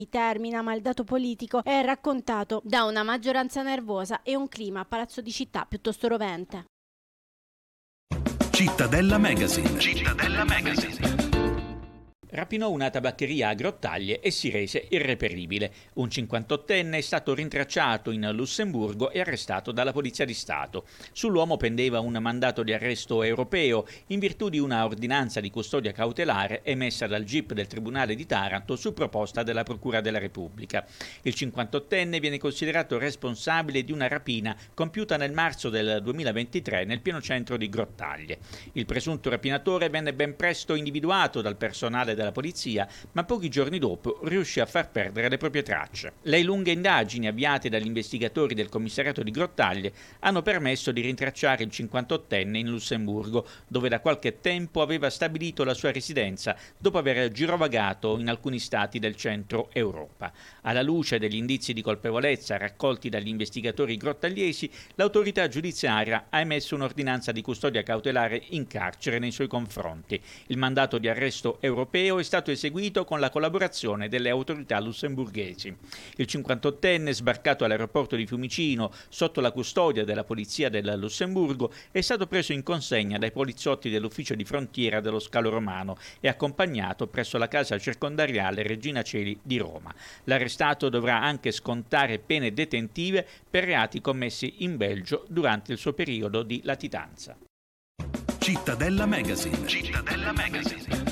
termina, ma il dato politico è raccontato da una maggioranza nervosa e un clima a Palazzo di Città piuttosto rovente. Cittadella Magazine. Cittadella Magazine. Rapinò una tabaccheria a Grottaglie e si rese irreperibile. Un 58enne è stato rintracciato in Lussemburgo e arrestato dalla Polizia di Stato. Sull'uomo pendeva un mandato di arresto europeo in virtù di una ordinanza di custodia cautelare emessa dal GIP del Tribunale di Taranto su proposta della Procura della Repubblica. Il 58enne viene considerato responsabile di una rapina compiuta nel marzo del 2023 nel pieno centro di Grottaglie. Il presunto rapinatore venne ben presto individuato dal personale della polizia, ma pochi giorni dopo riuscì a far perdere le proprie tracce. Le lunghe indagini avviate dagli investigatori del commissariato di Grottaglie hanno permesso di rintracciare il 58enne in Lussemburgo, dove da qualche tempo aveva stabilito la sua residenza dopo aver girovagato in alcuni stati del centro Europa. Alla luce degli indizi di colpevolezza raccolti dagli investigatori grottagliesi, l'autorità giudiziaria ha emesso un'ordinanza di custodia cautelare in carcere nei suoi confronti. Il mandato di arresto europeo è stato eseguito con la collaborazione delle autorità lussemburghesi. Il 58enne, sbarcato all'aeroporto di Fiumicino sotto la custodia della polizia del Lussemburgo, è stato preso in consegna dai poliziotti dell'ufficio di frontiera dello Scalo Romano e accompagnato presso la casa circondariale Regina Coeli di Roma. L'arrestato dovrà anche scontare pene detentive per reati commessi in Belgio durante il suo periodo di latitanza. Cittadella Magazine. Cittadella Magazine.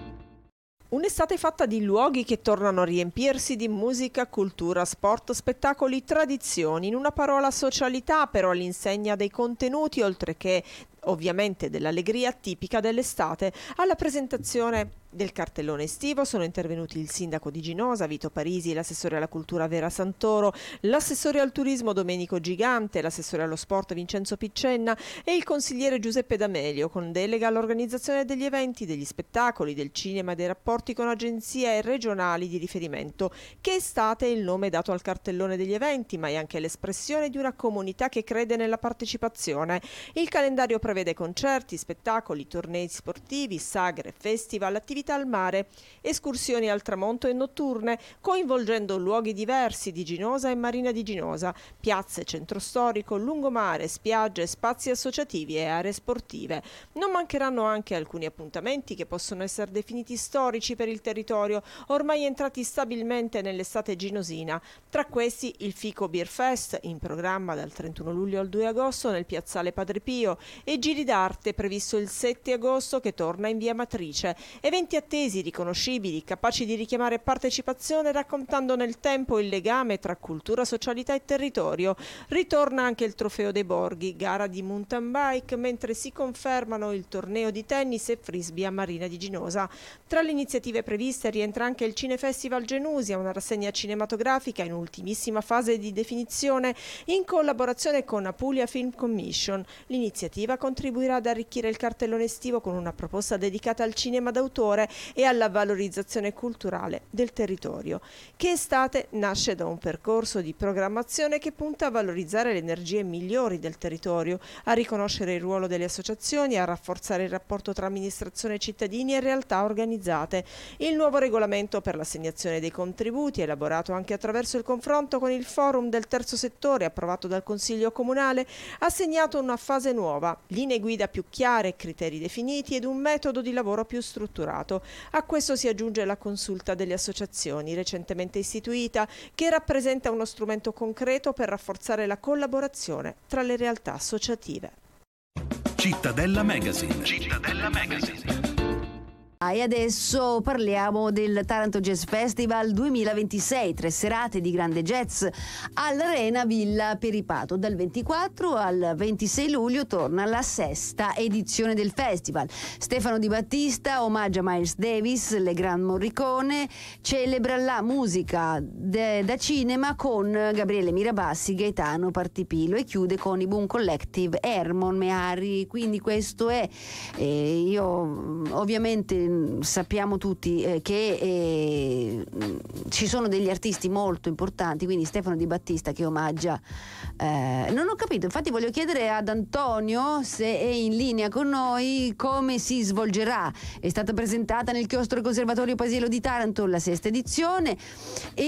Un'estate fatta di luoghi che tornano a riempirsi di musica, cultura, sport, spettacoli, tradizioni, in una parola socialità però all'insegna dei contenuti, oltre che ovviamente dell'allegria tipica dell'estate. Alla presentazione del cartellone estivo sono intervenuti il sindaco di Ginosa, Vito Parisi, l'assessore alla cultura Vera Santoro, l'assessore al turismo Domenico Gigante, l'assessore allo sport Vincenzo Piccenna e il consigliere Giuseppe D'Amelio, con delega all'organizzazione degli eventi, degli spettacoli, del cinema e dei rapporti con agenzie regionali di riferimento. Che estate è il nome dato al cartellone degli eventi, ma è anche l'espressione di una comunità che crede nella partecipazione. Il calendario prevede concerti, spettacoli, tornei sportivi, sagre, festival, attività al mare, escursioni al tramonto e notturne, coinvolgendo luoghi diversi di Ginosa e Marina di Ginosa, piazze, centro storico, lungomare, spiagge, spazi associativi e aree sportive. Non mancheranno anche alcuni appuntamenti che possono essere definiti storici per il territorio, ormai entrati stabilmente nell'estate ginosina. Tra questi il Fico Beer Fest, in programma dal 31 luglio al 2 agosto nel piazzale Padre Pio, e Giri d'Arte, previsto il 7 agosto che torna in via Matrice. Eventi attesi, riconoscibili, capaci di richiamare partecipazione raccontando nel tempo il legame tra cultura, socialità e territorio. Ritorna anche il Trofeo dei Borghi, gara di mountain bike, mentre si confermano il torneo di tennis e frisbee a Marina di Ginosa. Tra le iniziative previste rientra anche il Cinefestival Genusia, una rassegna cinematografica in ultimissima fase di definizione in collaborazione con Apulia Film Commission. L'iniziativa contribuirà ad arricchire il cartellone estivo con una proposta dedicata al cinema d'autore e alla valorizzazione culturale del territorio. Che estate nasce da un percorso di programmazione che punta a valorizzare le energie migliori del territorio, a riconoscere il ruolo delle associazioni, a rafforzare il rapporto tra amministrazione, cittadini e realtà organizzate. Il nuovo regolamento per l'assegnazione dei contributi, elaborato anche attraverso il confronto con il forum del terzo settore approvato dal Consiglio Comunale, ha segnato una fase nuova, linee guida più chiare, criteri definiti ed un metodo di lavoro più strutturato. A questo si aggiunge la consulta delle associazioni, recentemente istituita, che rappresenta uno strumento concreto per rafforzare la collaborazione tra le realtà associative. Cittadella Magazine. Cittadella Magazine. E adesso parliamo del Taranto Jazz Festival 2026, 3 serate di grande jazz all'Arena Villa Peripato. Dal 24 al 26 luglio torna la 6ª edizione del festival. Stefano Di Battista omaggia Miles Davis, Legrand Morricone, celebra la musica da cinema con Gabriele Mirabassi, Gaetano Partipilo e chiude con i Boom Collective, Hermon Meari. Quindi questo è, io ovviamente sappiamo tutti che ci sono degli artisti molto importanti, quindi Stefano Di Battista che omaggia, non ho capito, infatti voglio chiedere ad Antonio se è in linea con noi come si svolgerà. È stata presentata nel chiostro Conservatorio Pasielo di Taranto la 6ª edizione e